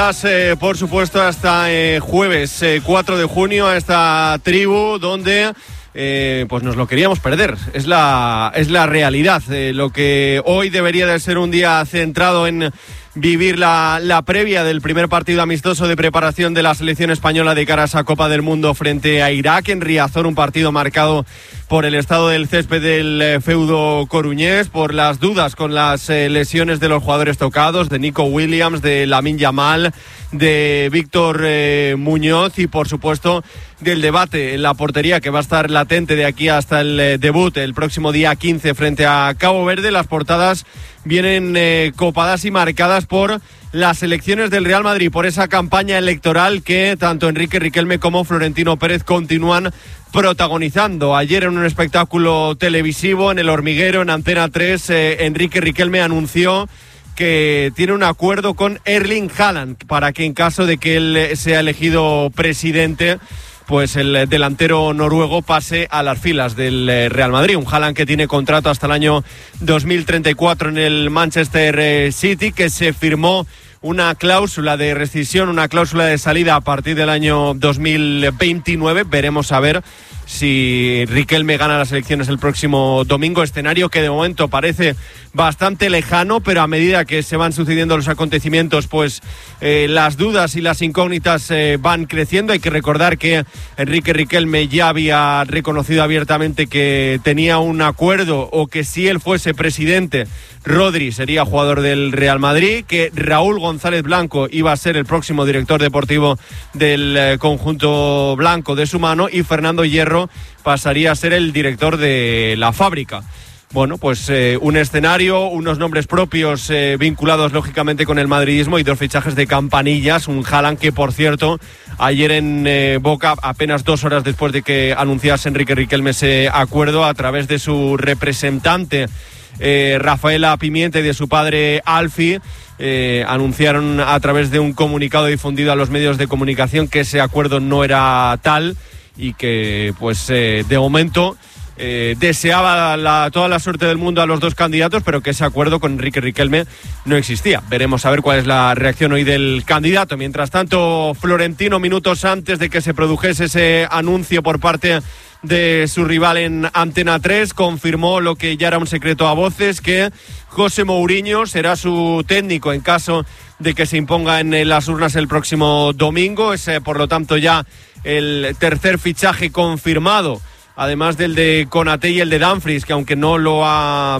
Por supuesto, hasta jueves 4 de junio a esta tribu donde pues nos lo queríamos perder. Es la realidad. Lo que hoy debería de ser un día centrado en vivir la previa del primer partido amistoso de preparación de la selección española de cara a esa Copa del Mundo frente a Irak en Riazor, un partido marcado por el estado del césped del feudo coruñés, por las dudas con las lesiones de los jugadores tocados, de Nico Williams, de Lamine Yamal, de Víctor Muñoz y por supuesto del debate en la portería que va a estar latente de aquí hasta el debut el próximo día 15 frente a Cabo Verde. Las portadas vienen copadas y marcadas por las elecciones del Real Madrid, por esa campaña electoral que tanto Enrique Riquelme como Florentino Pérez continúan protagonizando. Ayer en un espectáculo televisivo en El Hormiguero, en Antena 3, Enrique Riquelme anunció que tiene un acuerdo con Erling Haaland para que en caso de que él sea elegido presidente, pues el delantero noruego pase a las filas del Real Madrid. Un Haaland que tiene contrato hasta el año 2034 en el Manchester City, que se firmó una cláusula de rescisión, una cláusula de salida a partir del año 2029. Veremos a ver si Riquelme gana las elecciones el próximo domingo, escenario que de momento parece bastante lejano, pero a medida que se van sucediendo los acontecimientos, pues las dudas y las incógnitas van creciendo. Hay que recordar que Enrique Riquelme ya había reconocido abiertamente que tenía un acuerdo, o que si él fuese presidente, Rodri sería jugador del Real Madrid, que Raúl González Blanco iba a ser el próximo director deportivo del conjunto blanco de su mano, y Fernando Hierro pasaría a ser el director de la fábrica. Bueno, pues un escenario, unos nombres propios vinculados lógicamente con el madridismo y dos fichajes de campanillas. Un Haaland que, por cierto, ayer en Boca, apenas 2 horas después de que anunciase Enrique Riquelme ese acuerdo, a través de su representante Rafaela Pimienta y de su padre Alfie, anunciaron a través de un comunicado difundido a los medios de comunicación que ese acuerdo no era tal y que pues de momento deseaba toda la suerte del mundo a los dos candidatos, pero que ese acuerdo con Enrique Riquelme no existía. Veremos a ver cuál es la reacción hoy del candidato. Mientras tanto, Florentino, minutos antes de que se produjese ese anuncio por parte de su rival en Antena 3, confirmó lo que ya era un secreto a voces, que José Mourinho será su técnico en caso de que se imponga en las urnas el próximo domingo. Es por lo tanto ya el tercer fichaje confirmado, además del de Konaté y el de Dumfries, que aunque no lo ha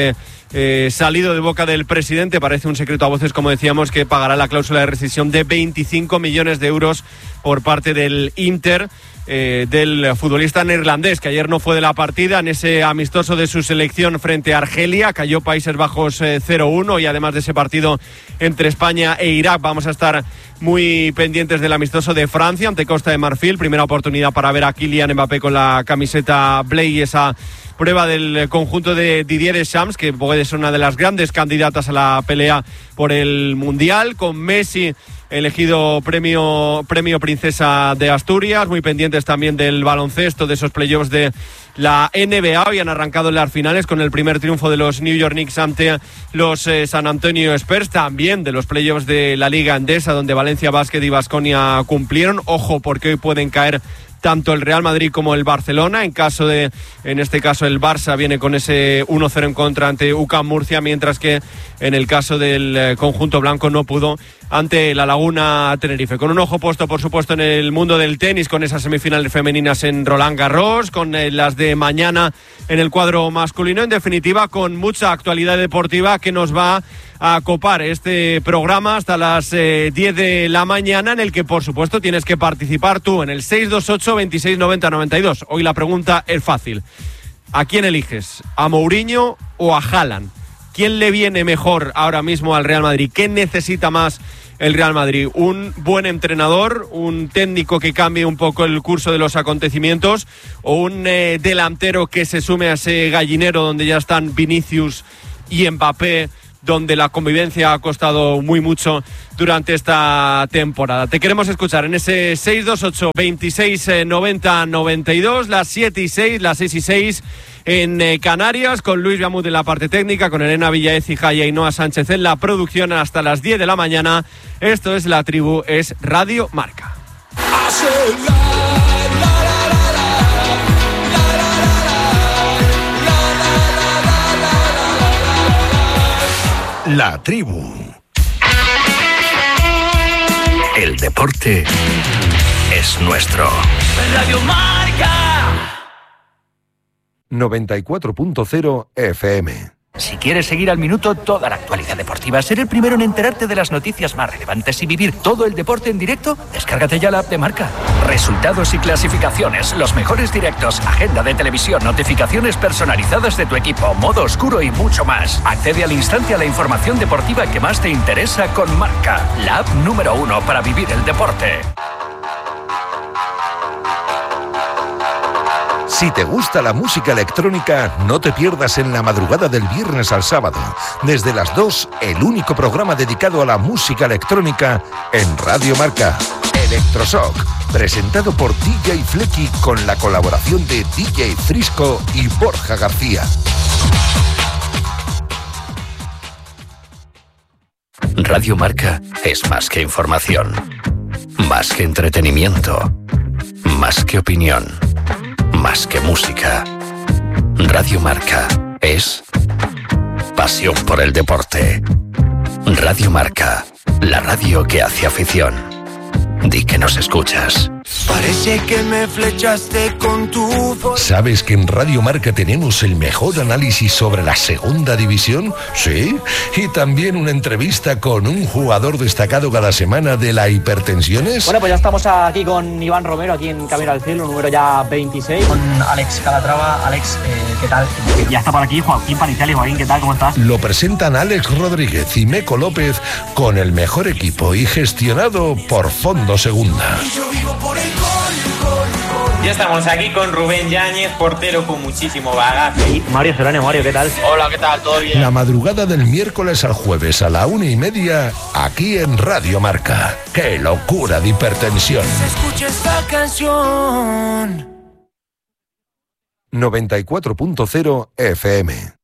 salido de boca del presidente, parece un secreto a voces, como decíamos, que pagará la cláusula de rescisión de 25 millones de euros por parte del Inter, del futbolista neerlandés, que ayer no fue de la partida en ese amistoso de su selección frente a Argelia. Cayó Países Bajos 0-1, y además de ese partido entre España e Irak, vamos a estar muy pendientes del amistoso de Francia ante Costa de Marfil. Primera oportunidad para ver a Kylian Mbappé con la camiseta Blay, y esa prueba del conjunto de Didier Deschamps, que puede ser una de las grandes candidatas a la pelea por el Mundial, con Messi elegido premio Princesa de Asturias. Muy pendientes también del baloncesto, de esos playoffs de la NBA. Hoy han arrancado las finales con el primer triunfo de los New York Knicks ante los San Antonio Spurs, también de los playoffs de la Liga Endesa, donde Valencia Basket y Baskonia cumplieron. Ojo, porque hoy pueden caer tanto el Real Madrid como el Barcelona, en este caso el Barça viene con ese 1-0 en contra ante UCAM Murcia, mientras que en el caso del conjunto blanco no pudo ante la Laguna Tenerife. Con un ojo puesto, por supuesto, en el mundo del tenis, con esas semifinales femeninas en Roland Garros, con las de mañana en el cuadro masculino. En definitiva, con mucha actualidad deportiva que nos va a copar este programa hasta las 10 de la mañana, en el que, por supuesto, tienes que participar tú en el 628 26 90 92. Hoy la pregunta es fácil. ¿A quién eliges? ¿A Mourinho o a Haaland? ¿Quién le viene mejor ahora mismo al Real Madrid? ¿Qué necesita más el Real Madrid? ¿Un buen entrenador? ¿Un técnico que cambie un poco el curso de los acontecimientos? ¿O un delantero que se sume a ese gallinero donde ya están Vinicius y Mbappé donde la convivencia ha costado muy mucho durante esta temporada. Te queremos escuchar en ese 628 26 90 92, las 7 y 6, las 6 y 6 en Canarias, con Luis Viamut en la parte técnica, con Elena Villaécija y Ainhoa Sánchez en la producción hasta las 10 de la mañana. Esto es La Tribu, es Radio Marca. La Tribu. El deporte es nuestro. Radio Marca 94.0 FM. Si quieres seguir al minuto toda la actualidad deportiva, ser el primero en enterarte de las noticias más relevantes y vivir todo el deporte en directo, descárgate ya la app de Marca. Resultados y clasificaciones, los mejores directos, agenda de televisión, notificaciones personalizadas de tu equipo, modo oscuro y mucho más. Accede al instante a la información deportiva que más te interesa con Marca, la app número 1 para vivir el deporte. Si te gusta la música electrónica, no te pierdas en la madrugada del viernes al sábado, desde las 2, el único programa dedicado a la música electrónica en Radio Marca, Electroshock, presentado por DJ Flecky con la colaboración de DJ Frisco y Borja García. Radio Marca es más que información, más que entretenimiento, más que opinión, más que música. Radio Marca es pasión por el deporte. Radio Marca, la radio que hace afición. Di que nos escuchas. Parece que me flechaste con tu voz. ¿Sabes que en Radio Marca tenemos el mejor análisis sobre la segunda división? Sí. Y también una entrevista con un jugador destacado cada semana de la Hipertensiones. Bueno, pues ya estamos aquí con Iván Romero, aquí en Camino al Cielo, número ya 26. Con Alex Calatrava. Alex, ¿qué tal? Ya está por aquí Joaquín Paniciali. Joaquín, ¿qué tal? ¿Cómo estás? Lo presentan Alex Rodríguez y Meco López con el mejor equipo y gestionado por Fondo Segunda. Ya estamos aquí con Rubén Yáñez, portero con muchísimo bagaje. Y Mario Solano. Mario, ¿qué tal? Hola, ¿qué tal? ¿Todo bien? La madrugada del miércoles al jueves a la 1:30, aquí en Radio Marca. ¡Qué locura de hipertensión! Escucha esta canción. 94.0 FM.